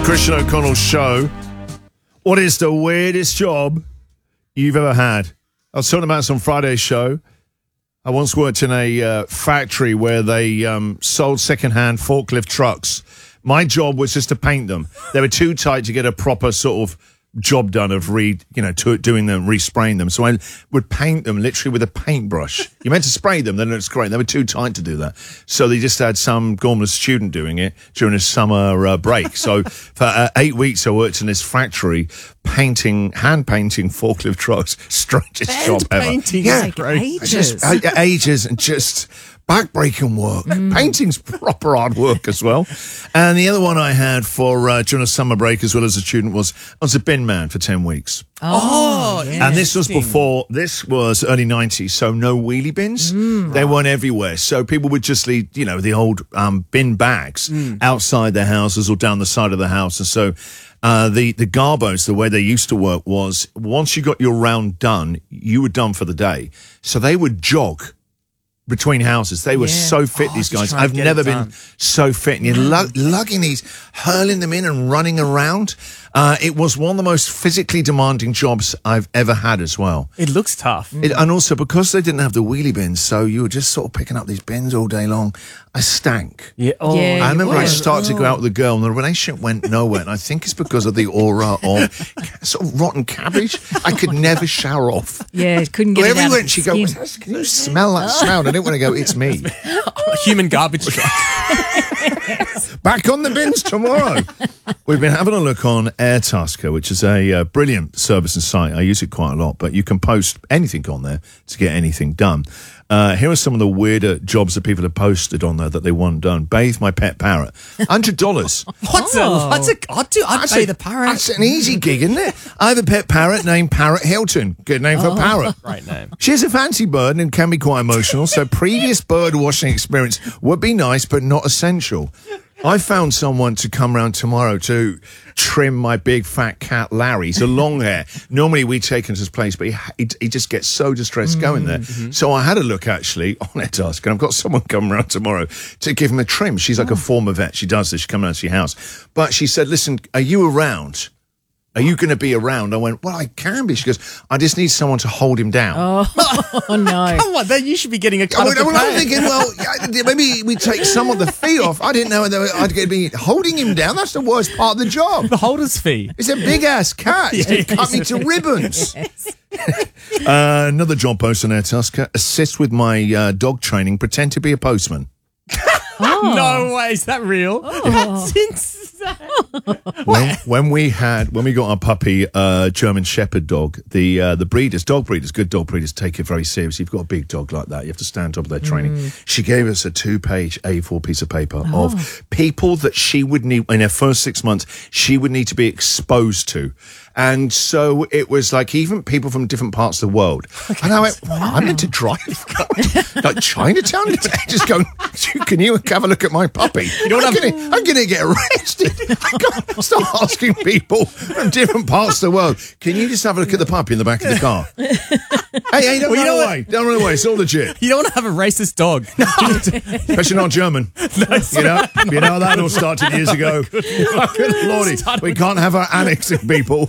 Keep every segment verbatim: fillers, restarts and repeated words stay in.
Christian O'Connell's show. What is the weirdest job you've ever had? I was talking about this on Friday's show. I once worked in a uh, factory where they um, sold second-hand forklift trucks. My job was just to paint them. They were too tight to get a proper sort of job done of re, you know, to, doing them, respraying them. So I would paint them literally with a paintbrush. You meant to spray them, then it's great. They were too tight to do that. So they just had some gormless student doing it during a summer uh, break. So for uh, eight weeks I worked in this factory painting, hand painting forklift trucks. Strangest hand job ever. Painting, yeah, like ages. Just, uh, ages and just back-breaking work. Mm. Painting's proper hard work as well. And the other one I had for uh, during a summer break as well as a student was I was a bin man for ten weeks. Oh, yeah. And this was before, this was early nineties, so no wheelie bins. Mm. They weren't everywhere. So people would just leave, you know, the old um, bin bags mm. outside their houses or down the side of the house. And so uh, the, the Garbos, the way they used to work was once you got your round done, you were done for the day. So they would jog between houses. They were yeah. so fit, oh, these guys. I've never been so fit. And you're lug lugging these, hurling them in and running around. Uh, it was one of the most physically demanding jobs I've ever had as well. It looks tough. It, and also because they didn't have the wheelie bins, so you were just sort of picking up these bins all day long. I stank. Yeah. Oh, yeah I remember I started oh. to go out with a girl and the relationship went nowhere. And I think it's because of the aura of sort of rotten cabbage. I could never shower off. Yeah, couldn't get Wherever it out we went, she'd go, can you smell that smell? And I didn't want to go, it's me. Human garbage truck. Back on the bins tomorrow. We've been having a look on Airtasker, which is a uh, brilliant service and site. I use it quite a lot, but you can post anything on there to get anything done. Uh, here are some of the weirder jobs that people have posted on there that they want done. Bathe my pet parrot. one hundred dollars. What's oh. a, what's a, I'd, do, I'd bathe a parrot. That's an easy gig, isn't it? I have a pet parrot named Parrot Hilton. Good name for oh. a parrot. Right name. She's a fancy bird and can be quite emotional, so previous bird watching experience would be nice, but not essential. I found someone to come round tomorrow to trim my big fat cat Larry. He's a long hair. Normally we take him to his place, but he, he, he just gets so distressed mm-hmm. going there. Mm-hmm. So I had a look actually on Airtasker, and I've got someone coming round tomorrow to give him a trim. She's like oh. a former vet. She does this. She comes round to your house. But she said, listen, are you around? Are you going to be around? I went, well, I can be. She goes, I just need someone to hold him down. Oh, oh no. Come on, then you should be getting a cut I, of the well, I'm thinking, well, maybe we take some of the fee off. I didn't know that I'd get be holding him down. That's the worst part of the job. The holder's fee. It's a big-ass cat. It's going to cut me to ribbons. Yes. uh, another job post on Airtasker. Assist with my uh, dog training. Pretend to be a postman. Oh. No way, is that real? Oh. That's insane. when, when we had, when we got our puppy, uh, German Shepherd dog, the uh, the breeders, dog breeders, good dog breeders, take it very seriously. You've got a big dog like that, you have to stand on top of their training. Mm. She gave us a two-page A four piece of paper oh. of people that she would need, in her first six months, she would need to be exposed to. And so it was like even people from different parts of the world. Okay. And I went, wow. I'm meant to drive like Chinatown. Just going, can you have a look at my puppy? You know what I'm going I'm going to get arrested. I can't start asking people from different parts of the world. Can you just have a look at the puppy in the back of the car? hey, hey, don't well, run you know away. What? Don't run away. It's all legit. You don't want to have a racist dog. Especially not German. No, you know, not you know that all started years ago. Good Lordy, we can't have our annexing people.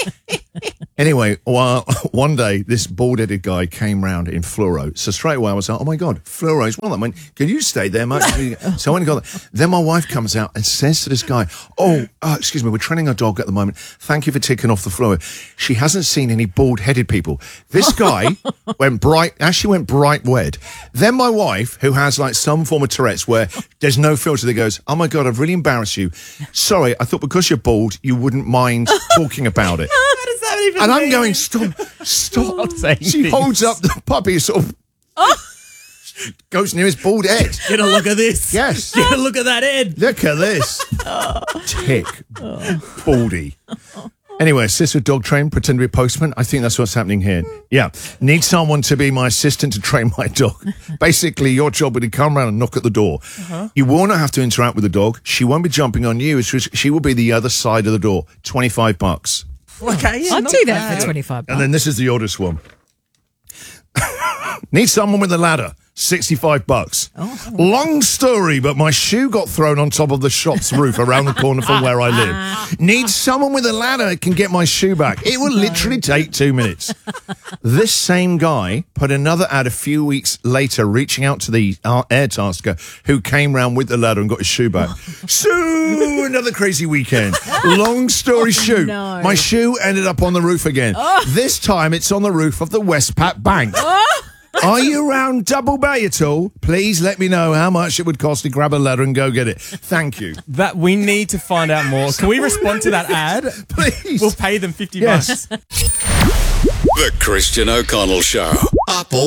Anyway, well, one day this bald-headed guy came round in fluoro. So straight away I was like, oh my God, fluoro is one of them. I went, can you stay there, mate? So I went and got that. Then my wife comes out and says to this guy, oh, uh, excuse me, we're training our dog at the moment. Thank you for ticking off the fluoro. She hasn't seen any bald-headed people. This guy went bright, actually went bright red. Then my wife, who has like some form of Tourette's where there's no filter, that goes, oh my God, I've really embarrassed you. Sorry, I thought because you're bald, you wouldn't mind talking about it. And I'm going, stop, stop. She holds up the puppy, sort of oh. goes near his bald head. Get a look at this. Yes. Get a look at that head. Look at this. Oh. Tick. Oh. Baldy. Anyway, assist with dog train, pretend to be a postman. I think that's what's happening here. Yeah. Need someone to be my assistant to train my dog. Basically, your job would be to come around and knock at the door. Uh-huh. You will not have to interact with the dog. She won't be jumping on you. She will be the other side of the door. twenty-five bucks. Okay, yeah, I'd do that bad. for twenty-five bucks. And then this is the oddest one. Need someone with a ladder. sixty-five bucks. Long story, but my shoe got thrown on top of the shop's roof around the corner from where I live. Need someone with a ladder that can get my shoe back. It will literally take two minutes. This same guy put another ad a few weeks later, reaching out to the uh, Airtasker, who came round with the ladder and got his shoe back. So, another crazy weekend. Long story short, no. my shoe ended up on the roof again. This time it's on the roof of the Westpac Bank. Are you around Double Bay at all? Please let me know how much it would cost to grab a ladder and go get it. Thank you. That we need to find out more. Can we respond to that ad? Please. We'll pay them fifty Yes. bucks. The Christian O'Connell Show. Up all